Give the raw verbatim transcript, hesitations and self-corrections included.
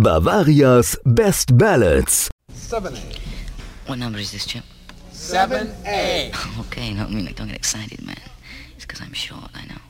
Bavaria's Best Ballads. seven A. What number is this, Chip? seven A. Okay, no, I mean, like, don't get excited, man. It's because I'm short, I know.